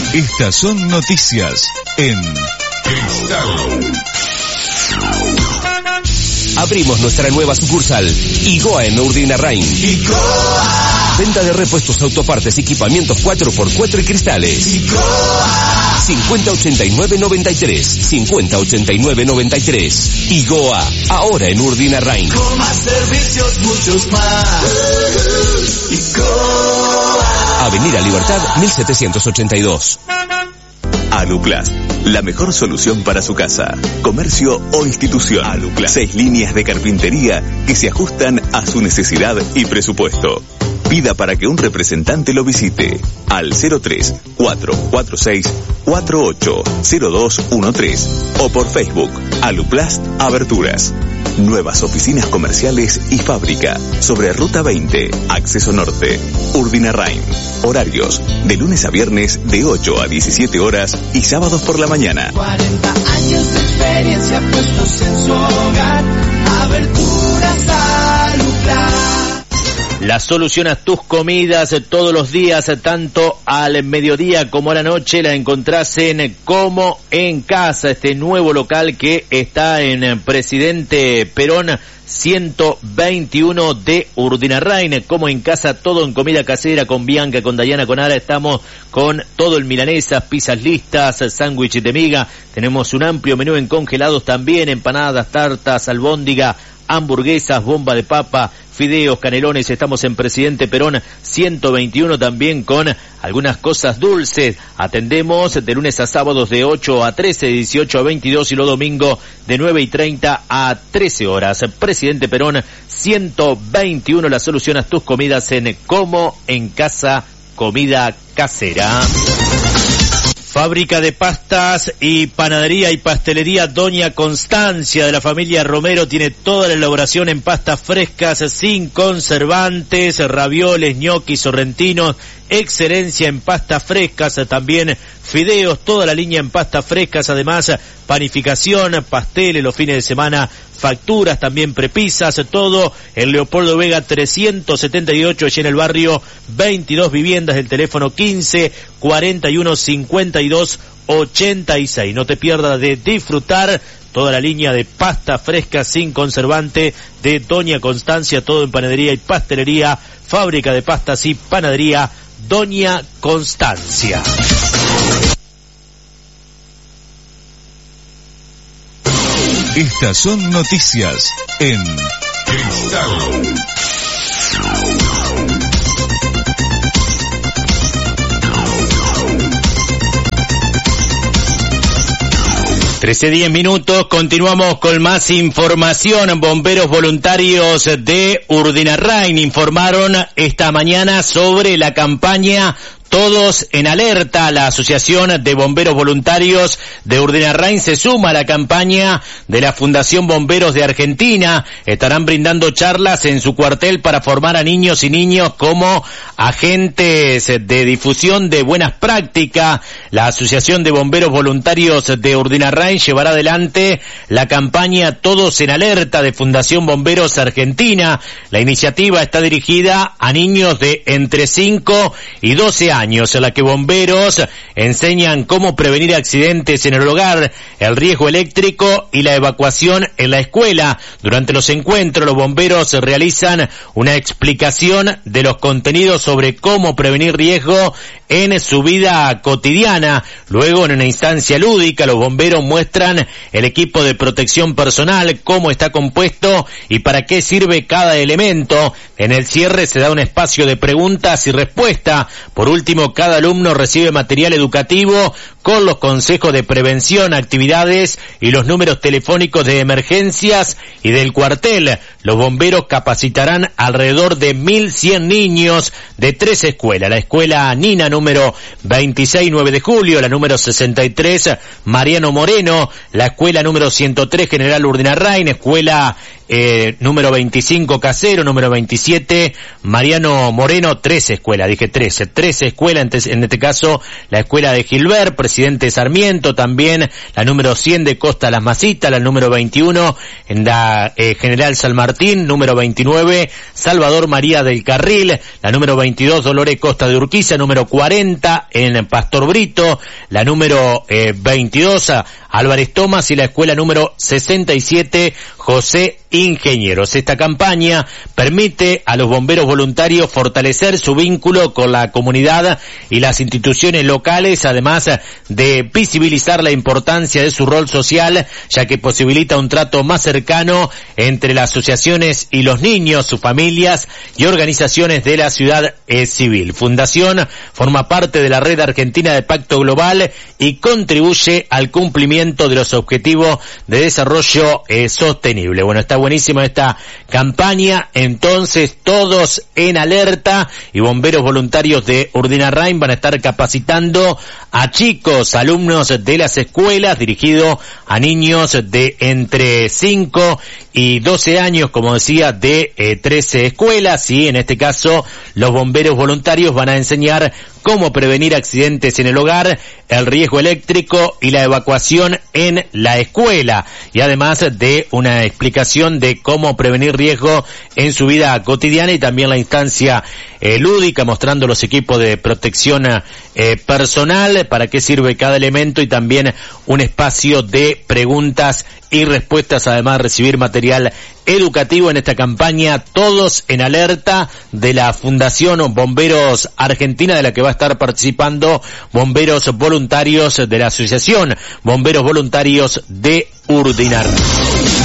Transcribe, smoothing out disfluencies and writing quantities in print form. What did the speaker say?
Estas son noticias en Cristal. Abrimos nuestra nueva sucursal, Igoa en Urdinarrain. Igoa. Venta de repuestos, autopartes, equipamientos 4x4 y cristales. Igoa. 5089-93. 5089-93. Igoa, ahora en Urdinarrain. Con más servicios, muchos más. Igoa. Avenida Libertad, 1782. Aluplast, la mejor solución para su casa, comercio o institución. Aluplast, 6 líneas de carpintería que se ajustan a su necesidad y presupuesto. Pida para que un representante lo visite al 03-446-480213 o por Facebook Aluplast Aberturas. Nuevas oficinas comerciales y fábrica sobre Ruta 20, Acceso Norte, Urdinarrain. Horarios de lunes a viernes de 8 a 17 horas y sábados por la mañana. 40 años de experiencia puestos en su hogar. Aberturas Aluplast. La solución a tus comidas todos los días, tanto al mediodía como a la noche, la encontrás en Como en Casa, este nuevo local que está en Presidente Perón 121 de Urdinarrain. Como en Casa, todo en comida casera, con Bianca, con Dayana, con Ara. Estamos con todo en milanesas, pizzas listas, sándwiches de miga. Tenemos un amplio menú en congelados también, empanadas, tartas, albóndiga, hamburguesas, bomba de papa, fideos, canelones. Estamos en Presidente Perón 121 también con algunas cosas dulces. Atendemos de lunes a sábados de 8 a 13, de 18 a 22 y los domingos de 9:30 a 13 horas. Presidente Perón 121, la solución a tus comidas en Como en Casa, comida casera. Fábrica de pastas y panadería y pastelería Doña Constancia, de la familia Romero, tiene toda la elaboración en pastas frescas sin conservantes, ravioles, ñoquis, sorrentinos, excelencia en pastas frescas, también fideos, toda la línea en pastas frescas, además panificación, pasteles los fines de semana, facturas, también prepisas, todo en Leopoldo Vega 378, allí en el barrio, 22 viviendas, del teléfono 15 41 52 86. No te pierdas de disfrutar toda la línea de pasta fresca sin conservante de Doña Constancia, todo en panadería y pastelería, fábrica de pastas y panadería Doña Constancia. Estas son noticias en Cristal. 13:10, continuamos con más información. Bomberos voluntarios de Urdinarrain informaron esta mañana sobre la campaña Todos en Alerta. La Asociación de Bomberos Voluntarios de Urdinarrain se suma a la campaña de la Fundación Bomberos de Argentina. Estarán brindando charlas en su cuartel para formar a niños y niñas como agentes de difusión de buenas prácticas. La Asociación de Bomberos Voluntarios de Urdinarrain llevará adelante la campaña Todos en Alerta de Fundación Bomberos Argentina. La iniciativa está dirigida a niños de entre 5 y 12 años, en la que bomberos enseñan cómo prevenir accidentes en el hogar, el riesgo eléctrico y la evacuación en la escuela. Durante los encuentros, los bomberos realizan una explicación de los contenidos sobre cómo prevenir riesgo en su vida cotidiana. Luego, en una instancia lúdica, los bomberos muestran el equipo de protección personal, cómo está compuesto y para qué sirve cada elemento. En el cierre se da un espacio de preguntas y respuestas. Por último, cada alumno recibe material educativo con los consejos de prevención, actividades y los números telefónicos de emergencias y del cuartel. Los bomberos capacitarán alrededor de 1.100 niños de 3 escuelas. La escuela Nina número 26, 9 de julio, la número 63, Mariano Moreno, la escuela número 103, General Urdinarrain, escuela número 25, Casero, número 27, Mariano Moreno, 13 escuelas, dije 13 escuelas, en este caso la escuela de Gilbert, Presidente Sarmiento, también la número 100 de Costa Las Masitas, la número 21 en la General San Martín, número 29 Salvador María del Carril, la número 22 Dolores Costa de Urquiza, número 40 en Pastor Brito, la número 22 Álvarez Tomás y la escuela número 67 José Ingenieros. Esta campaña permite a los bomberos voluntarios fortalecer su vínculo con la comunidad y las instituciones locales, además de visibilizar la importancia de su rol social, ya que posibilita un trato más cercano entre las asociaciones y los niños, sus familias y organizaciones de la ciudad civil. Fundación forma parte de la Red Argentina de Pacto Global y contribuye al cumplimiento de los objetivos de desarrollo sostenible. Bueno, está buenísima esta campaña, entonces todos en alerta, y bomberos voluntarios de Urdinarrain van a estar capacitando a chicos, alumnos de las escuelas, dirigido a niños de entre 5 y 12 años, como decía, de 13 escuelas, y en este caso los bomberos voluntarios van a enseñar cómo prevenir accidentes en el hogar, el riesgo eléctrico y la evacuación en la escuela, y además de una explicación de cómo prevenir riesgo en su vida cotidiana, y también la instancia lúdica, mostrando los equipos de protección personal, para qué sirve cada elemento, y también un espacio de preguntas y respuestas, además de recibir material educativo en esta campaña Todos en Alerta de la Fundación Bomberos Argentina, de la que va a estar participando bomberos voluntarios de la Asociación Bomberos Voluntarios de Urdinarrain.